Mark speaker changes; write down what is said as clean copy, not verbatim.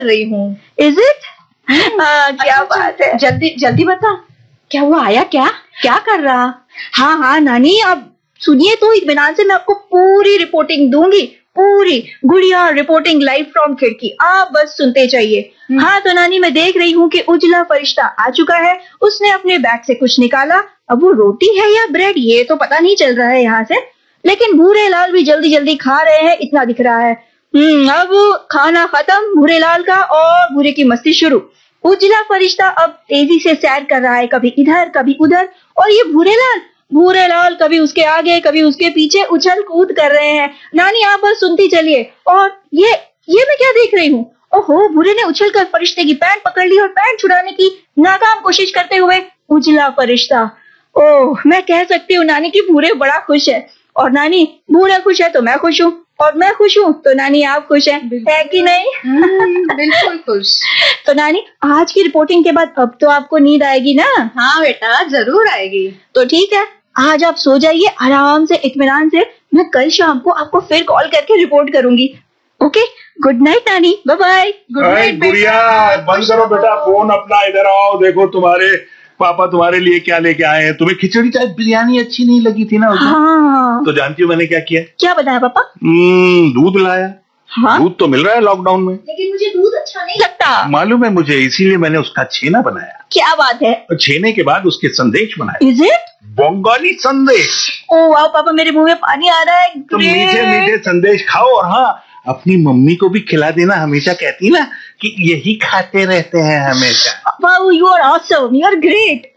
Speaker 1: रही हूँ।
Speaker 2: Is it? क्या बात है, जल्दी जल्दी बता, क्या हुआ, आया क्या, क्या कर रहा? हाँ हाँ नानी, आप सुनिए तो इत्मीनान से मैं आपको पूरी रिपोर्टिंग दूंगी, पूरी गुड़िया रिपोर्टिंग लाइव फ्रॉम खिड़की, आप बस सुनते जाइए। हाँ तो नानी, मैं देख रही हूँ कि उजला फरिश्ता आ चुका है, उसने अपने बैग से कुछ निकाला। अब वो रोटी है या ब्रेड ये तो पता नहीं चल रहा है यहाँ से, लेकिन भूरे लाल भी जल्दी जल्दी खा रहे हैं इतना दिख रहा है। अब खाना खत्म भूरे लाल का, और भूरे की मस्ती शुरू। उजला फरिश्ता अब तेजी से सैर कर रहा है, कभी इधर कभी उधर, और ये भूरे लाल कभी उसके आगे कभी उसके पीछे उछल कूद कर रहे हैं। नानी आप बस सुनती चलिए। और ये मैं क्या देख रही हूँ, ओहो, भूरे ने उछलकर फरिश्ते की पैंट पकड़ ली और पैंट छुड़ाने की नाकाम कोशिश करते हुए उजला फरिश्ता, ओह मैं कह सकती हूँ नानी कि भूरे बड़ा खुश है। और नानी, भूरा खुश है तो मैं खुश हूँ, और मैं खुश हूँ तो नानी आप खुश हैं, है कि नहीं?
Speaker 1: बिल्कुल खुश।
Speaker 2: तो नानी, आज की रिपोर्टिंग के बाद अब तो आपको नींद आएगी ना?
Speaker 1: हाँ बेटा, जरूर आएगी।
Speaker 2: तो ठीक है, आज आप सो जाइए आराम से इत्मीनान से, मैं कल शाम को आपको फिर कॉल करके रिपोर्ट करूंगी। ओके, गुड नाइट नानी, बाय बाय।
Speaker 1: गुड नाइट
Speaker 3: गुड़िया, बंद करो बेटा फोन अपना, इधर आओ, देखो तुम्हारे पापा तुम्हारे लिए क्या लेके आए हैं। तुम्हें खिचड़ी चाहे बिरयानी अच्छी नहीं लगी थी ना उस दिन?
Speaker 2: हाँ।
Speaker 3: तो जानती हो मैंने क्या किया?
Speaker 2: क्या बताया पापा?
Speaker 3: दूध लाया।
Speaker 2: हाँ?
Speaker 3: दूध तो मिल रहा है लॉकडाउन में,
Speaker 2: लेकिन मुझे दूध अच्छा नहीं लगता।
Speaker 3: मालूम है मुझे, इसीलिए मैंने उसका छेना बनाया।
Speaker 2: क्या बात है?
Speaker 3: और छेने के बाद उसके संदेश बनाए।
Speaker 2: Is it?
Speaker 3: बंगाली संदेश।
Speaker 2: ओ वाह पापा, मेरे मुंह में पानी आ रहा है।
Speaker 3: तो मीठे मीठे संदेश खाओ, और हाँ, अपनी मम्मी को भी खिला देना, हमेशा कहती ना कि यही खाते रहते हैं हमेशा।
Speaker 2: Wow, you are awesome, you are great.